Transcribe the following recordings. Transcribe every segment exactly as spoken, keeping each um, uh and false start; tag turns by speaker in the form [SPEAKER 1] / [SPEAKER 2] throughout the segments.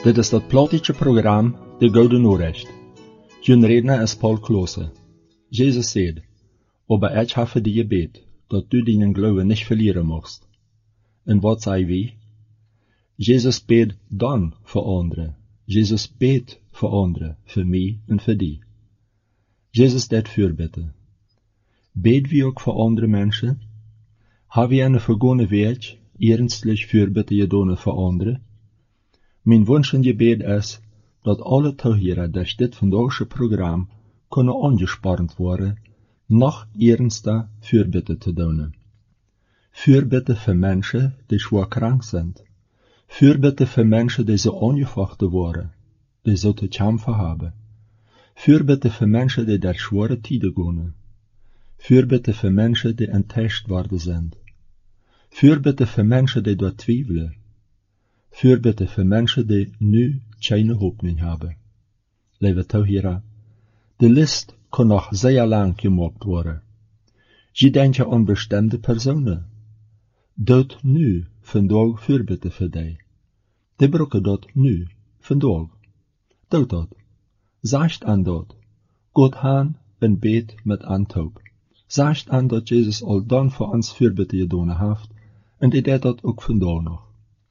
[SPEAKER 1] Dit is dat plotische program, De Gouden Noorrecht. Jun redner is Paul Klose. Jezus zei, aber ich habe dir gebet, dat du deinen Glauben nicht verlieren mocht. En wat zei wie? Jezus beet dan voor anderen. Jezus beet voor anderen, voor mij en voor die. Jezus deed voorbitten. Beet wie ook voor andere mensen? Heb je een vergone weg, ernstlich voorbitten gedaan voor anderen? Mijn wunsch en gebed is, dat alle toehoorders durch dit vandaagse programma kunnen aangespaard worden, nog ernster voorbitten te doen. Voorbitten voor mensen die zwaar krank zijn. Voorbitten voor mensen die zo aangevochten worden, die zo te kämpfen hebben. Voorbitten voor mensen die door zware tijden gaan. Voorbitten voor mensen die enttäuscht worden zijn. Voorbitten voor mensen die door twijfelen. Voorbitten voor mensen die nu geen hoop meer hebben. Lieve toehoorders, de list kan nog zeer lang gemaakt worden. Je denkt aan bestimmte personen. Doet nu vandaag voorbitten voor die. Die brokken dat nu, vandaag. Doet dat. Zegt aan dat. God aan en beet met aantoop. Zegt aan dat Jezus al dan voor ons voorbitten gedaan heeft, en die deed dat ook vandaag nog.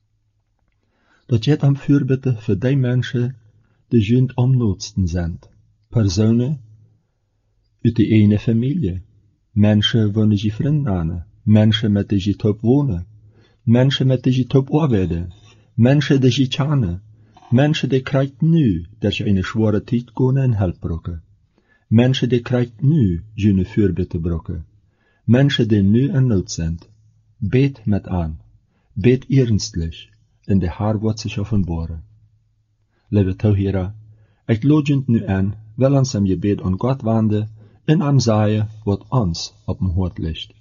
[SPEAKER 1] Dat je am voorbitten voor die mensen die junt am noodsten zijn. Personen uit de ene familie. Mensen wonen je vrienden aan. Mensen met die je top wonen. Mensen met die je top arbeiden. Mensen die je tjane. Mensen die krijgt nu dat je in een zware tijd gaan en help brokken. Mensen die krijgt nu je voorbitten brokken. Mensen die nu in nood zijn. Beet met aan. Beet ernstlich. En de Haar wordt zich offenbaren. Lieve toehoorders, ik lood je nu aan, wel ons am gebed aan God wenden, en am zeggen wat ons op hem hart ligt.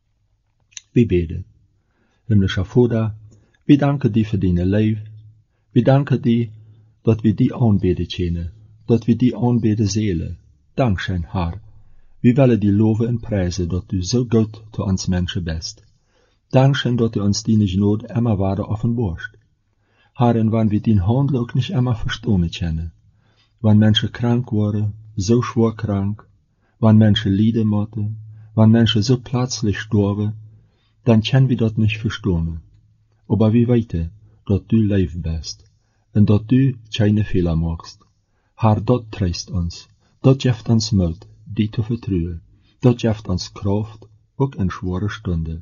[SPEAKER 1] We beden. Himmlischer Vater, we danken die voor deine leven. We danken die, dat we die aanbeden kennen, dat we die aanbeden zelen. Dankzij Haar. We willen die loven en prijzen, dat u zo goed te ons mensen bent. Dankzij dat u ons die genade immer waarde offenbarst. Haar, en wanneer we die handel ook niet immer verstonen kennen. Wanneer mensen krank worden, zo schwer krank, wanneer mensen lijden moeten, wanneer mensen zo plötzlich sterven, dan können we dat niet verstonen. Aber we weten dat du lief bist, en dat du keine Fehler machst. Haar, dat tröst ons, dat geeft ons moed, die te vertrouwen, dat geeft ons kracht, ook in schwere stunden.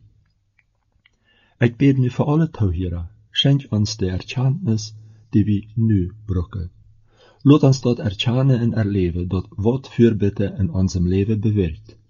[SPEAKER 1] Ik bid nu voor alle toehoorders, schenk ons de erkenntnis die we nu brokken. Laat ons dat erkennen en erleven, dat wat voorbitten in onze leven bewerkt.